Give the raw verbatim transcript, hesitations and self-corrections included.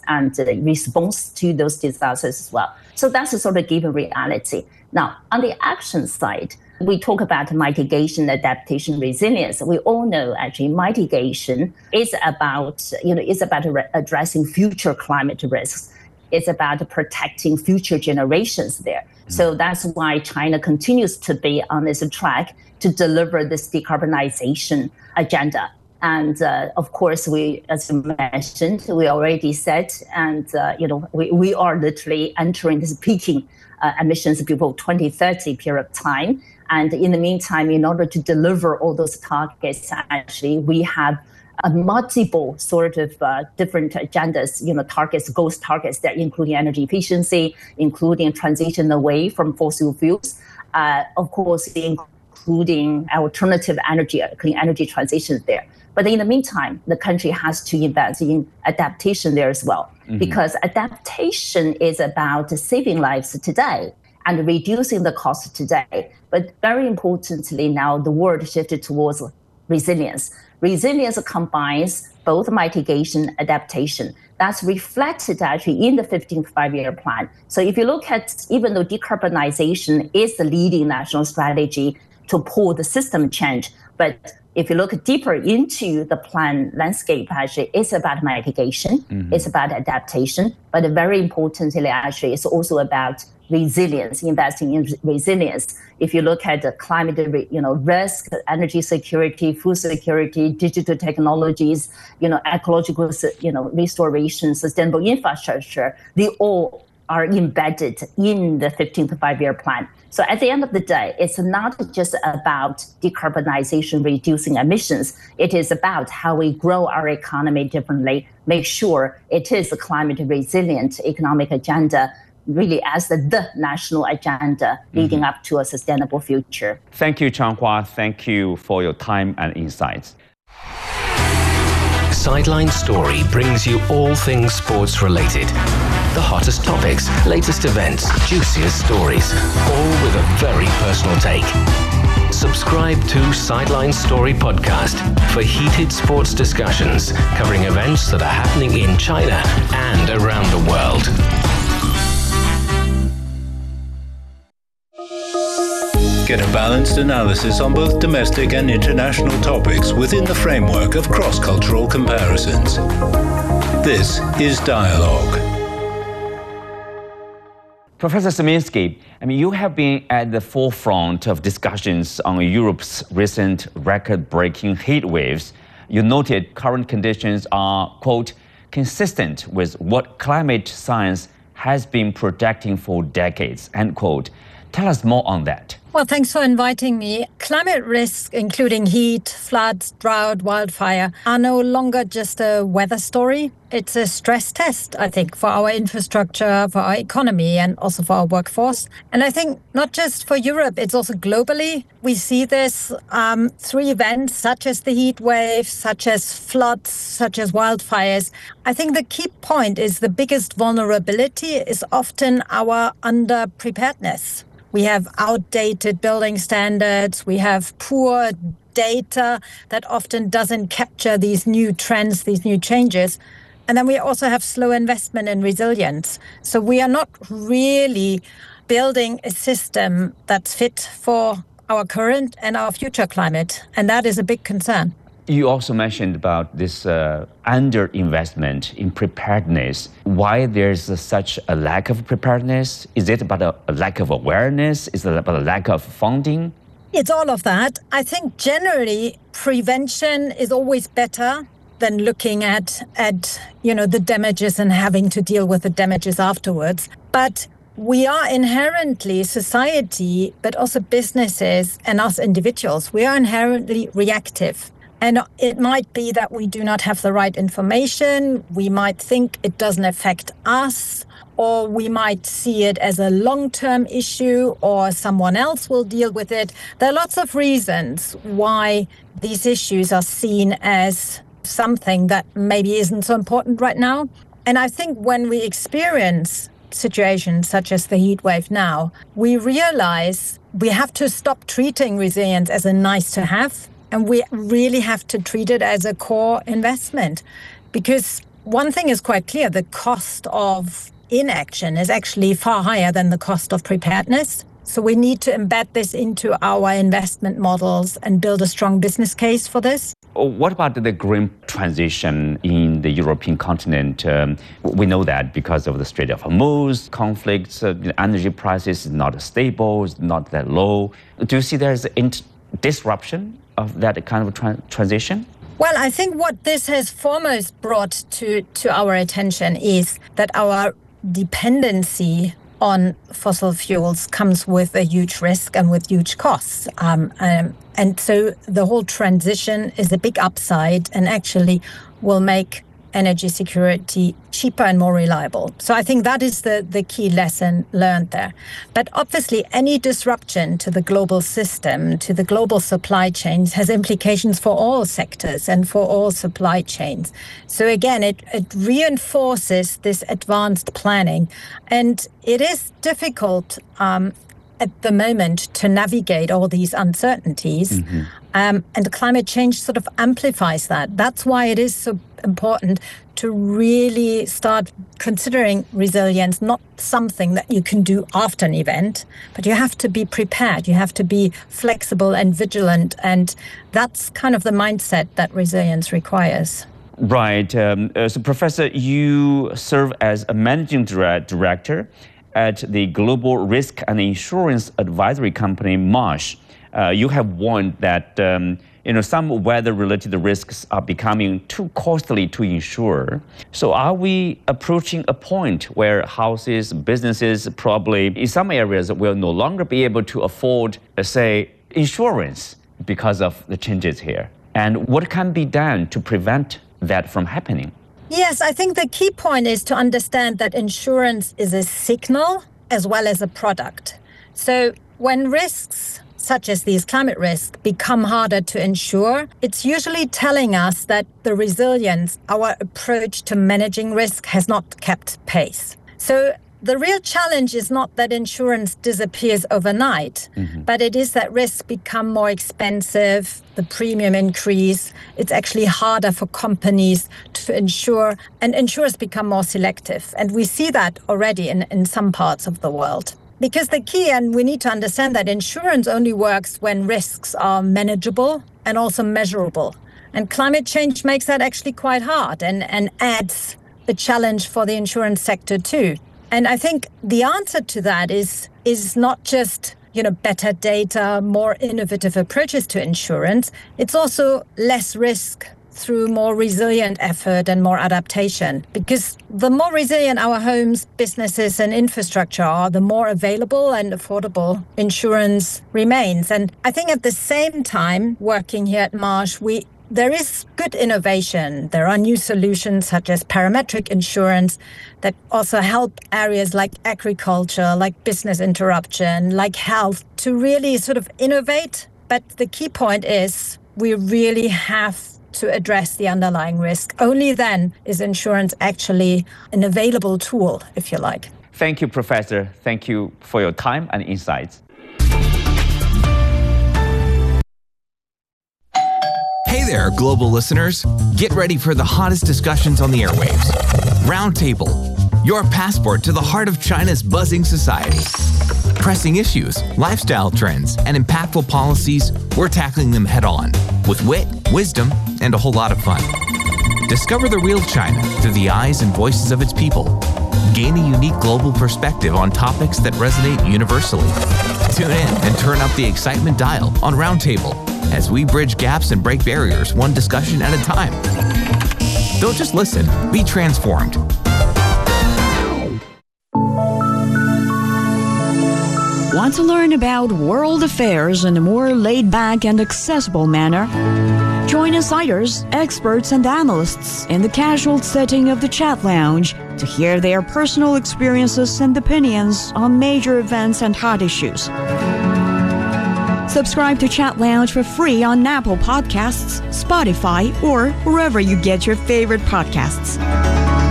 and uh, response to those disasters as well. So that's a sort of given reality. Now, on the action side, we talk about mitigation, adaptation, resilience. We all know actually mitigation is about, you know, is about re- addressing future climate risks. It's about protecting future generations there. Mm-hmm. So that's why China continues to be on this track to deliver this decarbonization agenda. And uh, of course, we, as you mentioned, we already said, and uh, you know, we, we are literally entering this peaking uh, emissions before twenty thirty period of time. And in the meantime, in order to deliver all those targets, actually, we have a multiple sort of uh, different agendas, you know, targets, goals targets that including energy efficiency, including transition away from fossil fuels, uh, of course, including alternative energy, clean energy transitions there. But in the meantime, the country has to invest in adaptation there as well, mm-hmm. because adaptation is about saving lives today and reducing the cost today. But very importantly, now the world shifted towards resilience. Resilience combines both mitigation, adaptation. That's reflected actually in the fifteenth five-year plan. So if you look at, even though decarbonization is the leading national strategy to pull the system change, but if you look deeper into the plan landscape, actually, it's about mitigation, mm-hmm. it's about adaptation, but very importantly, actually, it's also about resilience, investing in resilience. If you look at the climate, you know, risk, energy security, food security, digital technologies, you know, ecological, you know, restoration, sustainable infrastructure, they all are embedded in the fifteenth five-year plan. So at the end of the day, it's not just about decarbonization, reducing emissions. It is about how we grow our economy differently, make sure it is a climate resilient economic agenda, really as the, the national agenda leading mm-hmm. up to a sustainable future. Thank you, Changhua. Thank you for your time and insights. Sideline Story brings you all things sports related. The hottest topics, latest events, juiciest stories, all with a very personal take. Subscribe to Sideline Story Podcast for heated sports discussions covering events that are happening in China and around the world. Get a balanced analysis on both domestic and international topics within the framework of cross-cultural comparisons. This is Dialogue. Professor Szymanski, I mean, you have been at the forefront of discussions on Europe's recent record-breaking heat waves. You noted current conditions are, quote, consistent with what climate science has been projecting for decades, end quote. Tell us more on that. Well, thanks for inviting me. Climate risks, including heat, floods, drought, wildfire, are no longer just a weather story. It's a stress test, I think, for our infrastructure, for our economy, and also for our workforce. And I think not just for Europe, it's also globally. We see this um, through events such as the heat wave, such as floods, such as wildfires. I think the key point is the biggest vulnerability is often our under-preparedness. We have outdated building standards. We have poor data that often doesn't capture these new trends, these new changes. And then we also have slow investment in resilience. So we are not really building a system that's fit for our current and our future climate. And that is a big concern. You also mentioned about this uh, underinvestment in preparedness. Why there's a, such a lack of preparedness? Is it about a, a lack of awareness? Is it about a lack of funding? It's all of that. I think generally prevention is always better than looking at, at you know, the damages and having to deal with the damages afterwards. But we are inherently, society, but also businesses and us individuals, we are inherently reactive. And it might be that we do not have the right information. We might think it doesn't affect us, or we might see it as a long-term issue, or someone else will deal with it. There are lots of reasons why these issues are seen as something that maybe isn't so important right now. And I think when we experience situations such as the heat wave now, we realize we have to stop treating resilience as a nice to have. And we really have to treat it as a core investment, because one thing is quite clear. The cost of inaction is actually far higher than the cost of preparedness. So we need to embed this into our investment models and build a strong business case for this. What about the green transition in the European continent? Um, we know that because of the Strait of Hormuz conflicts, uh, the energy prices is not stable, it's not that low. Do you see there's a disruption of that kind of tra- transition? Well, I think what this has foremost brought to, to our attention is that our dependency on fossil fuels comes with a huge risk and with huge costs. Um, um, and so the whole transition is a big upside and actually will make energy security cheaper and more reliable. So I think that is the, the key lesson learned there. But obviously, any disruption to the global system, to the global supply chains, has implications for all sectors and for all supply chains. So again, it, it reinforces this advanced planning. And it is difficult um, at the moment to navigate all these uncertainties. Mm-hmm. Um, and climate change sort of amplifies that. That's why it is so important to really start considering resilience not something that you can do after an event, but you have to be prepared. You have to be flexible and vigilant. And that's kind of the mindset that resilience requires. Right. Um, uh, so, Professor, you serve as a managing director at the global risk and insurance advisory company, Marsh. Uh, you have warned that um, you know some weather-related risks are becoming too costly to insure. So are we approaching a point where houses, businesses probably in some areas will no longer be able to afford, uh, say, insurance because of the changes here? And what can be done to prevent that from happening? Yes, I think the key point is to understand that insurance is a signal as well as a product. So when risks such as these climate risks become harder to insure, it's usually telling us that the resilience, our approach to managing risk, has not kept pace. So the real challenge is not that insurance disappears overnight, mm-hmm. but it is that risks become more expensive, the premium increase, it's actually harder for companies to insure, and insurers become more selective. And we see that already in, in some parts of the world. Because the key, and we need to understand that insurance only works when risks are manageable and also measurable. And climate change makes that actually quite hard and, and adds a challenge for the insurance sector too. And I think the answer to that is is not just, you know, better data, more innovative approaches to insurance. It's also less risk through more resilient effort and more adaptation. Because the more resilient our homes, businesses and infrastructure are, the more available and affordable insurance remains. And I think at the same time, working here at Marsh, we there is good innovation. There are new solutions such as parametric insurance that also help areas like agriculture, like business interruption, like health to really sort of innovate. But the key point is we really have to address the underlying risk. Only then is insurance actually an available tool, if you like. Thank you, Professor. Thank you for your time and insights. Hey there, global listeners. Get ready for the hottest discussions on the airwaves. Roundtable, your passport to the heart of China's buzzing society. Pressing issues, lifestyle trends, and impactful policies, we're tackling them head on with wit, wisdom, and a whole lot of fun. Discover the real China through the eyes and voices of its people. Gain a unique global perspective on topics that resonate universally. Tune in and turn up the excitement dial on Roundtable as we bridge gaps and break barriers one discussion at a time. Don't just listen, be transformed. Want to learn about world affairs in a more laid-back and accessible manner? Join insiders, experts, and analysts in the casual setting of the Chat Lounge to hear their personal experiences and opinions on major events and hot issues. Subscribe to Chat Lounge for free on Apple Podcasts, Spotify, or wherever you get your favorite podcasts.